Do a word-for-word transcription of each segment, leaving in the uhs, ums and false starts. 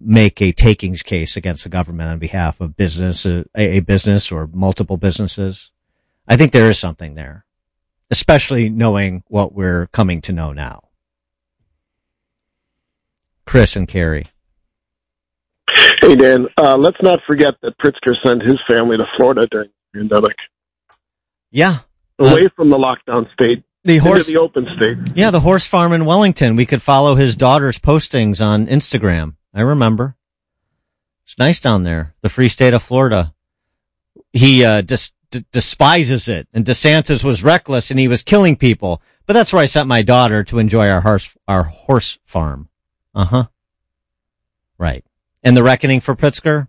make a takings case against the government on behalf of business, a, a business or multiple businesses. I think there is something there, especially knowing what we're coming to know now. Chris and Carrie. Hey, Dan, uh, let's not forget that Pritzker sent his family to Florida during the pandemic. Yeah. Away uh, from the lockdown state. The horse, into the open state. Yeah, the horse farm in Wellington. We could follow his daughter's postings on Instagram. I remember. It's nice down there. The free state of Florida. He uh, dis- d- despises it, and DeSantis was reckless, and he was killing people. But that's where I sent my daughter to enjoy our horse, our horse farm. Uh-huh. Right. And the reckoning for Pritzker?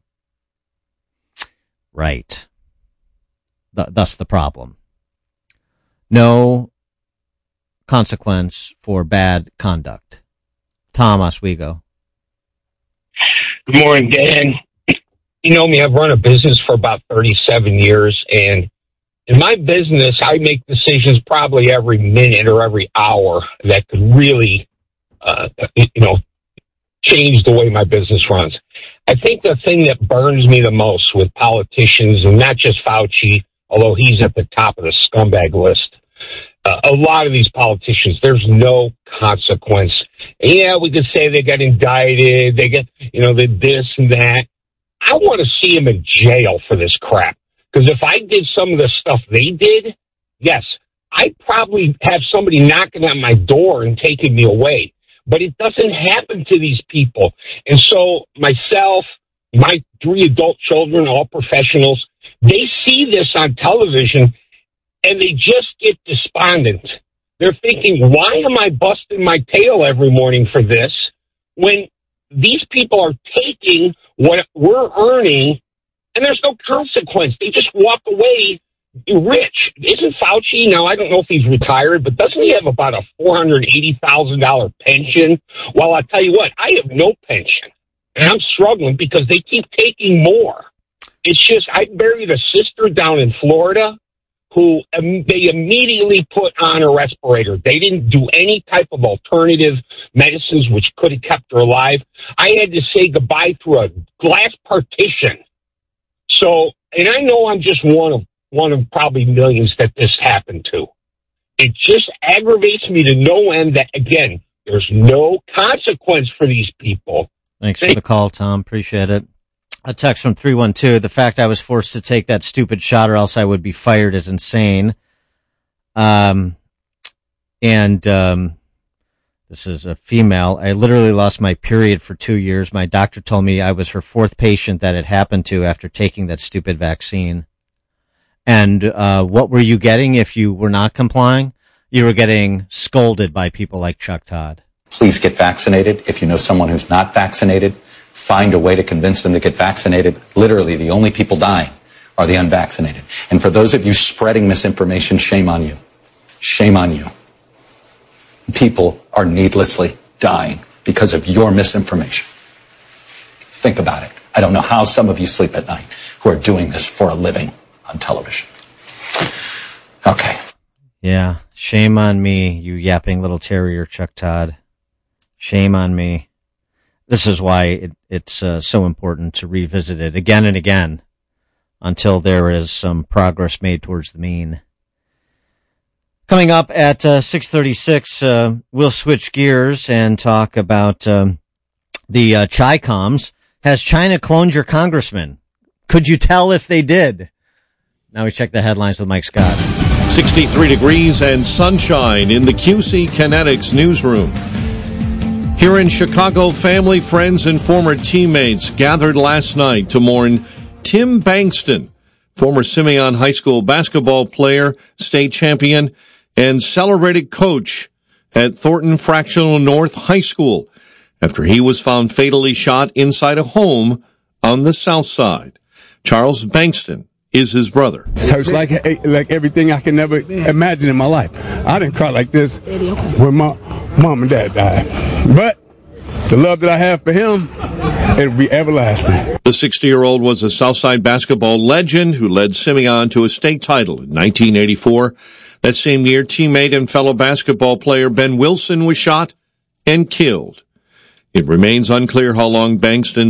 Right. Th- thus the problem. No consequence for bad conduct. Tom Oswego. Good morning, Dan. You know me, I've run a business for about thirty-seven years, and in my business, I make decisions probably every minute or every hour that could really, uh, you know, change the way my business runs. I think the thing that burns me the most with politicians, and not just Fauci, although he's at the top of the scumbag list, uh, a lot of these politicians, there's no consequence. And yeah, we could say they got indicted, they get, you know, they this and that. I want to see them in jail for this crap. Because if I did some of the stuff they did, yes, I'd probably have somebody knocking on my door and taking me away. But it doesn't happen to these people. And so myself, my three adult children, all professionals, they see this on television and they just get despondent. They're thinking, why am I busting my tail every morning for this when these people are taking what we're earning and there's no consequence? They just walk away rich. Isn't Fauci, now I don't know if he's retired, but doesn't he have about a four hundred eighty thousand dollars pension? Well, I'll tell you what, I have no pension. And I'm struggling because they keep taking more. It's just, I buried a sister down in Florida who um, they immediately put on a respirator. They didn't do any type of alternative medicines which could have kept her alive. I had to say goodbye through a glass partition. So, and I know I'm just one of one of probably millions that this happened to. It just aggravates me to no end that, again, there's no consequence for these people. Thanks they- for the call, Tom. Appreciate it. A text from three one two. The fact I was forced to take that stupid shot or else I would be fired is insane. Um, and, um, this is a female. I literally lost my period for two years. My doctor told me I was her fourth patient that it happened to after taking that stupid vaccine. And, uh, what were you getting if you were not complying? You were getting scolded by people like Chuck Todd. Please get vaccinated. If you know someone who's not vaccinated, find a way to convince them to get vaccinated. Literally, the only people dying are the unvaccinated. And for those of you spreading misinformation, shame on you. Shame on you. People are needlessly dying because of your misinformation. Think about it. I don't know how some of you sleep at night who are doing this for a living on television. Okay. Yeah. Shame on me, you yapping little terrier, Chuck Todd. Shame on me. This is why it, it's uh, so important to revisit it again and again until there is some progress made towards the mean. Coming up at uh, six thirty-six, uh, we'll switch gears and talk about um, the uh, Chi-Coms. Has China cloned your congressman? Could you tell if they did? Now we check the headlines with Mike Scott. sixty-three degrees and sunshine in the Q C Kinetics newsroom. Here in Chicago, family, friends, and former teammates gathered last night to mourn Tim Bankston, former Simeon High School basketball player, state champion, and celebrated coach at Thornton Fractional North High School after he was found fatally shot inside a home on the south side. Charles Bankston is his brother. It hurts like like everything I can never imagine in my life. I didn't cry like this when my mom and dad died. But the love that I have for him, it'll be everlasting. The sixty-year-old was a Southside basketball legend who led Simeon to a state title in nineteen eighty-four. That same year, teammate and fellow basketball player Ben Wilson was shot and killed. It remains unclear how long Bankston